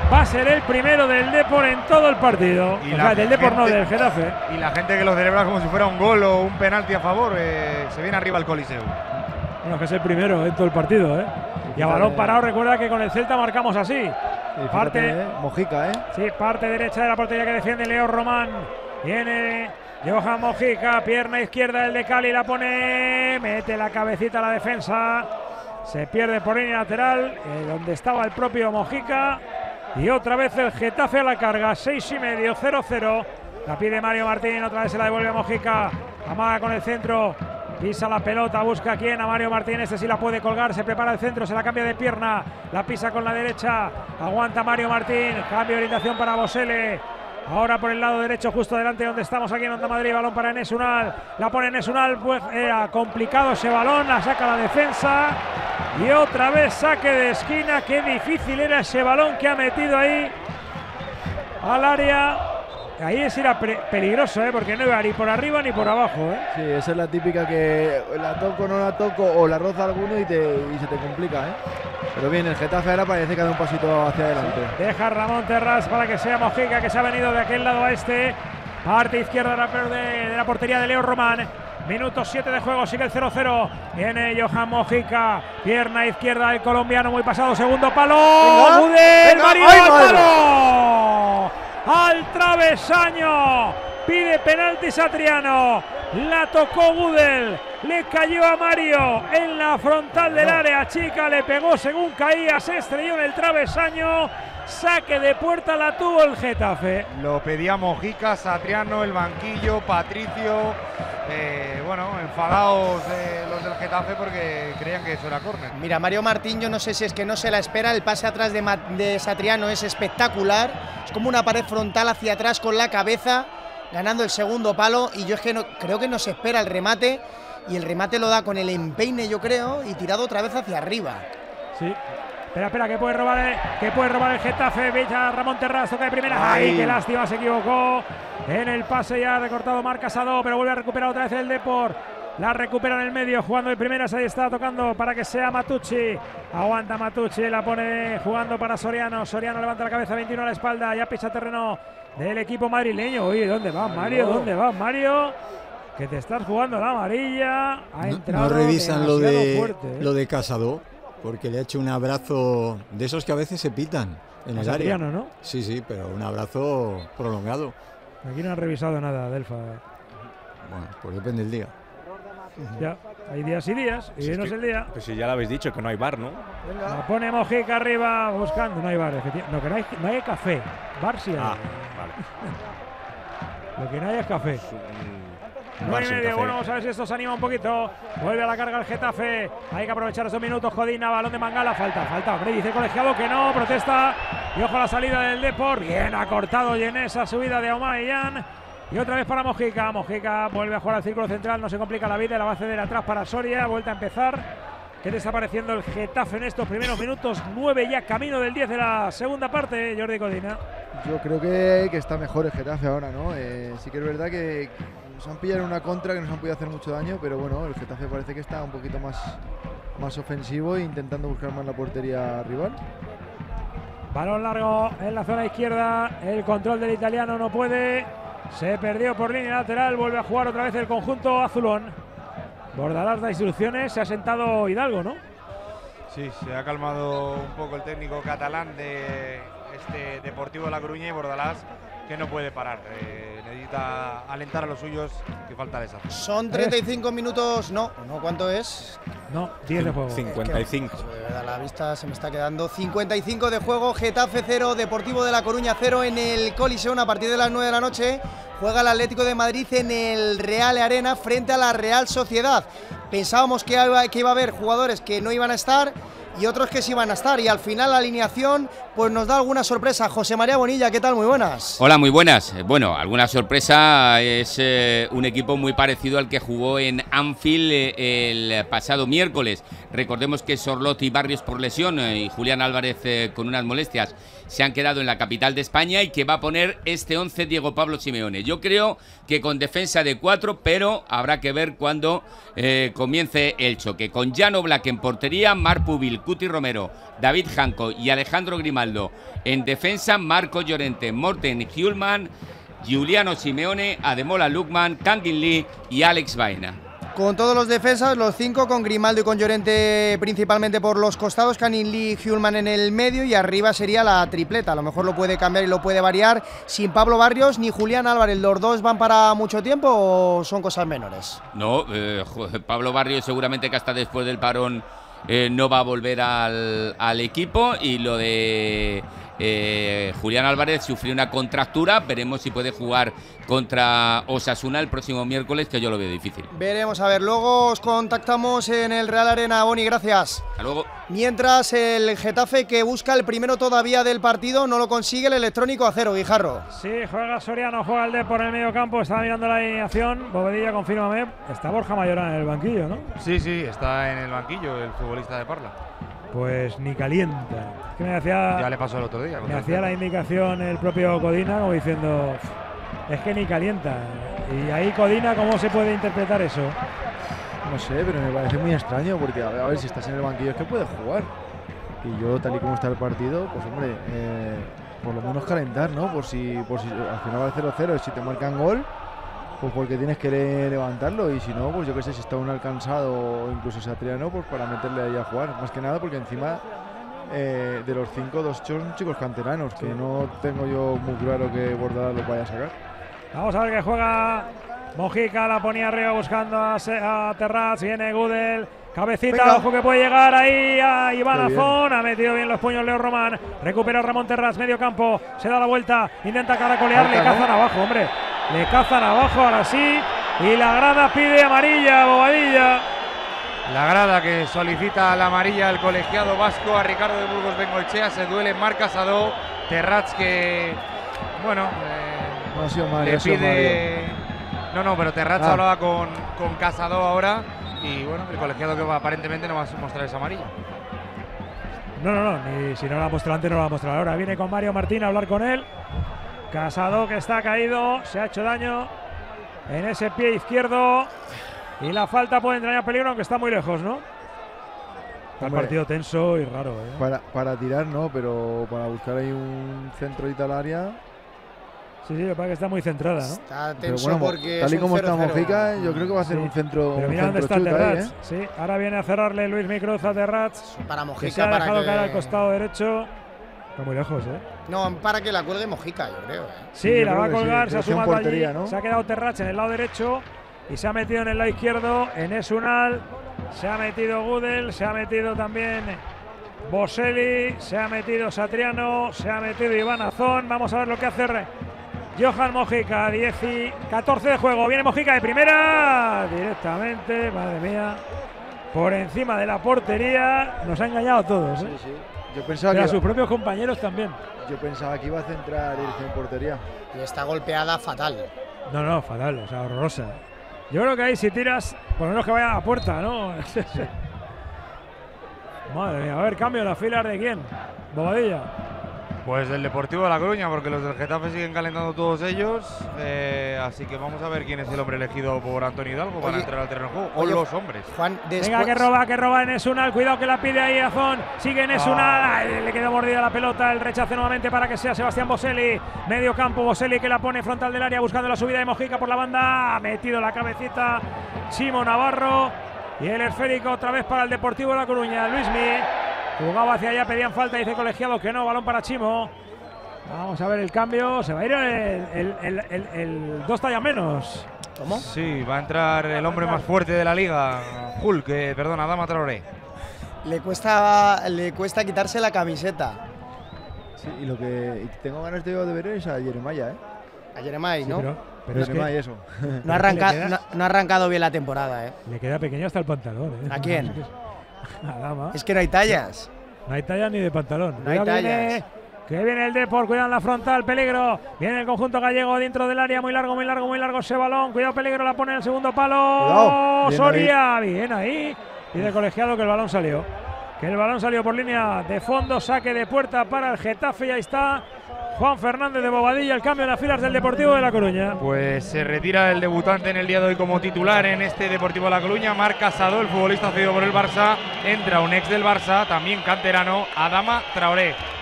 va a ser el primero del Depor en todo el partido. Y o sea, del Depor no, del Getafe. Y la gente que lo celebra como si fuera un gol o un penalti a favor, se viene arriba el Coliseo. Bueno, que es el primero en todo el partido, ¿eh? Y a balón parado, recuerda que con el Celta marcamos así. Parte, Mojica, sí, parte derecha de la portería que defiende Leo Román. Viene Johan Mojica, pierna izquierda el de Cali, la pone, mete la cabecita a la defensa. Se pierde por línea lateral, donde estaba el propio Mojica. Y otra vez el Getafe a la carga, 6,5, 0-0. La pide Mario Martín, otra vez se la devuelve a Mojica. Amaga con el centro. Pisa la pelota, busca a quién, a Mario Martín, este sí la puede colgar, se prepara el centro, se la cambia de pierna, la pisa con la derecha, aguanta Mario Martín, cambio de orientación para Bosele, ahora por el lado derecho, justo delante donde estamos aquí en Onda Madrid, balón para Enes Unal, la pone Enes Unal, pues era complicado ese balón, la saca la defensa, y otra vez saque de esquina, qué difícil era ese balón que ha metido ahí al área. Ahí es ir peligroso, porque no iba ni por arriba ni por abajo. Sí, esa es la típica que la toco, no la toco o la roza alguno y se te complica. Pero bien, el Getafe ahora parece que da un pasito hacia adelante. Deja Ramón Terras para que sea Mojica, que se ha venido de aquel lado a este. Parte izquierda de la portería de Leo Román. Minuto 7 de juego, sigue el 0-0. Viene Johan Mojica, pierna izquierda del colombiano, muy pasado, segundo palo. ¡Gudel! ¡Mario al palo! Al travesaño, pide penalti Satriano, la tocó Gudel, le cayó a Mario en la frontal del área chica, le pegó según caía, se estrelló en el travesaño, saque de puerta, la tuvo el Getafe. Lo pedía Mojica, Satriano, el banquillo, Patricio, bueno, enfadados los del Getafe porque creían que eso era córner. Mira, Mario Martín, yo no sé si es que no se la espera, el pase atrás de Satriano es espectacular, es como una pared frontal hacia atrás con la cabeza, ganando el segundo palo, y yo es que creo que no se espera el remate, y el remate lo da con el empeine, yo creo, y tirado otra vez hacia arriba. Sí. Espera, que puede robar el Getafe. Villa Ramón Terras, toca de primera. ¡Ay, qué lástima! Se equivocó en el pase, ya ha recortado Marc Casado, pero vuelve a recuperar otra vez el Depor. La recupera en el medio, jugando de primeras. Ahí está tocando para que sea Matucci. Aguanta Matucci, la pone jugando para Soriano. Soriano levanta la cabeza, 21 a la espalda. Ya pisa terreno del equipo madrileño. Oye, ¿dónde vas, Mario? ¿Dónde vas, Mario? Que te estás jugando la amarilla. Ha entrado. No revisan lo fuerte, lo de Casado, porque le ha hecho un abrazo de esos que a veces se pitan en el área. ¿No? Sí, pero un abrazo prolongado. Aquí no han revisado nada, Delfa. Bueno, pues depende del día. Ya, hay días y días, y hoy no es el día. Pues si ya lo habéis dicho, que no hay bar, ¿no? La pone Mojica arriba, buscando. No hay bar, no, que no hay café. Bar sí hay. Vale. Lo que no hay es café. 9:30, bueno, vamos a ver si esto se anima un poquito. Vuelve a la carga el Getafe. Hay que aprovechar estos minutos. Codina, balón de Mangala. Falta. Hombre, dice el colegiado que no, protesta. Y ojo a la salida del Depor. Bien acortado y en esa subida de Aubameyang. Y otra vez para Mojica. Mojica vuelve a jugar al círculo central. No se complica la vida. La va a ceder atrás para Soria. Vuelta a empezar. ¿Qué te está pareciendo el Getafe en estos primeros minutos? 9 ya, camino del 10 de la segunda parte, Jordi Codina. Yo creo que está mejor el Getafe ahora, ¿no? Sí que es verdad que nos han pillado en una contra que nos han podido hacer mucho daño, pero bueno, el Getafe parece que está un poquito más ofensivo e intentando buscar más la portería rival. Balón largo en la zona izquierda, el control del italiano no puede, se perdió por línea lateral, vuelve a jugar otra vez el conjunto azulón. Bordalás da instrucciones, se ha sentado Hidalgo, ¿no? Sí, se ha calmado un poco el técnico catalán de este Deportivo de La Coruña, y Bordalás, que no puede parar, necesita alentar a los suyos, que falta de esa. Son 35 minutos, no, ¿cuánto es? No, 10 de juego. 55. Es que, de verdad, la vista se me está quedando. 55 de juego, Getafe 0, Deportivo de La Coruña 0 en el Coliseum a partir de las 9 de la noche. Juega el Atlético de Madrid en el Real Arena frente a la Real Sociedad. Pensábamos que iba a haber jugadores que no iban a estar y otros que sí iban a estar, y al final la alineación pues nos da alguna sorpresa. José María Bonilla, ¿qué tal? Muy buenas. Hola, muy buenas. Bueno, alguna sorpresa, es un equipo muy parecido al que jugó en Anfield el pasado miércoles. Recordemos que Sorloth y Barrios por lesión y Julián Álvarez con unas molestias se han quedado en la capital de España, y que va a poner este 11 Diego Pablo Simeone. Yo creo que con defensa de 4, pero habrá que ver cuando comience el choque. Con Jan Oblak en portería, Marc Pubil Cuti Romero, David Janco y Alejandro Grimaldo. En defensa, Marco Llorente, Morten Hjulman, Giuliano Simeone, Ademola Lookman, Kangin Lee y Alex Baena. Con todos los defensas, los 5, con Grimaldo y con Llorente principalmente por los costados, Kangin Lee y Hjulman en el medio, y arriba sería la tripleta. A lo mejor lo puede cambiar y lo puede variar. Sin Pablo Barrios ni Julián Álvarez, ¿los dos van para mucho tiempo o son cosas menores? No, Pablo Barrios seguramente que hasta después del parón no va a volver al equipo, y lo de Julián Álvarez sufrió una contractura. Veremos si puede jugar contra Osasuna el próximo miércoles, que yo lo veo difícil. Veremos, a ver, luego os contactamos en el Real Arena. Boni, gracias. Hasta luego. Mientras el Getafe, que busca el primero todavía del partido, no lo consigue, el electrónico a 0, Guijarro. Sí, juega Soriano, juega el D por el medio campo, está mirando la alineación. Bobadilla, confírmame, está Borja Mayorán en el banquillo, ¿no? Sí, está en el banquillo el futbolista de Parla. Pues ni calienta. Es que me hacía, ya le pasó el otro día. Me hacía la indicación el propio Codina, como diciendo, es que ni calienta. Y ahí Codina, ¿cómo se puede interpretar eso? No sé, pero me parece muy extraño, porque a ver, si estás en el banquillo es que puedes jugar. Y yo, tal y como está el partido, pues hombre, por lo menos calentar, ¿no? Por si al final va a 0-0, si te marcan gol, pues porque tienes que levantarlo, y si no, pues yo qué sé, si está un alcanzado o incluso Satriano, pues para meterle ahí a jugar. Más que nada porque encima de los 5, 2 son chicos canteranos, que no tengo yo muy claro que Bordalás los vaya a sacar. Vamos a ver que juega Mojica, la ponía arriba buscando a Terrats, viene Gudel, cabecita, venga. Ojo que puede llegar ahí a Iván Azón, ha metido bien los puños Leo Román, recupera Ramón Terrats, medio campo, se da la vuelta, intenta caracolear, le cazan abajo, hombre, le cazan abajo, ahora sí, y la grada pide amarilla, Bobadilla. La grada que solicita la amarilla al colegiado vasco, a Ricardo de Burgos Bengoechea, se duele Marc Casado, Terrats que, bueno, no ha sido mal, le pide... No, pero Terrats hablaba con Casado ahora, y bueno, el colegiado que aparentemente no va a mostrar esa amarilla. No, ni si no la ha mostrado antes, no la va a mostrar ahora. Viene con Mario Martín a hablar con él. Casado, que está caído, se ha hecho daño en ese pie izquierdo, y la falta puede entrañar peligro, aunque está muy lejos, ¿no? Está el partido tenso y raro, ¿eh? Para tirar no, pero para buscar ahí un centro y tal área. Sí, me parece que está muy centrada, ¿no? Está tenso, bueno, porque tal y como está Mojica, yo creo que va a ser un centro. Pero mira dónde está Terrats. Sí, ahora viene a cerrarle Luis Micruz a Terrats. Para Mojica, que se ha dejado caer al costado derecho. Está muy lejos, ¿eh? No, para que la cuelgue Mojica, yo creo. Sí, la va a colgar, se ha sumado portería, allí, ¿no? Se ha quedado Terrats en el lado derecho y se ha metido en el lado izquierdo Enes Unal, se ha metido Gudel, se ha metido también Boselli, se ha metido Satriano, se ha metido Iván Azón. Vamos a ver lo que hace Johan Mojica, 14 de juego, viene Mojica de primera, directamente, madre mía, por encima de la portería, nos ha engañado a todos, ¿eh? Sí. Yo pensaba que a sus propios compañeros también. Yo pensaba que iba a centrar dirección portería. Y está golpeada fatal. No, fatal, o sea, horrorosa. Yo creo que ahí si tiras, por lo menos que vaya a la puerta, ¿no? Sí. Madre mía, a ver, cambio en las filas de quién, Bobadilla. Pues del Deportivo de La Coruña, porque los del Getafe siguen calentando todos ellos, así que vamos a ver quién es el hombre elegido por Antonio Hidalgo para entrar al terreno de juego, o los hombres. Juan, venga, que roba Enes Unal, cuidado que la pide ahí Azón, sigue Enes Unal, le quedó mordida la pelota, el rechace nuevamente para que sea Sebastián Boselli, medio campo, Boselli que la pone frontal del área buscando la subida de Mojica por la banda, ha metido la cabecita Chimo Navarro, y el esférico otra vez para el Deportivo de La Coruña, Luismi. Jugaba hacia allá, pedían falta, dice colegiado que no, balón para Chimo. Vamos a ver el cambio, se va a ir el 2 tallas menos. ¿Cómo? Sí, va a entrar el hombre más fuerte de la liga, Adama Traoré. Le cuesta quitarse la camiseta. Sí, y lo que tengo ganas de ver es a Jeremiah, ¿eh? A Jeremiah, ¿no? Pero es que eso. No ha arrancado bien la temporada, ¿eh? Le queda pequeño hasta el pantalón, ¿eh? ¿A quién? Adama. Es que no hay tallas. No hay tallas ni de pantalón. No hay tallas. Que viene el Depor, cuidado en la frontal, peligro. Viene el conjunto gallego dentro del área, muy largo ese balón. Cuidado, peligro, la pone en el segundo palo. Soria, bien ahí. Y de colegiado que el balón salió. Que el balón salió por línea de fondo, saque de puerta para el Getafe. Y ahí está Juan Fernández de Bobadilla, el cambio en las filas del Deportivo de La Coruña. Pues se retira el debutante en el día de hoy como titular en este Deportivo de La Coruña, Marc Casado, el futbolista cedido por el Barça. Entra un ex del Barça, también canterano, Adama Traoré.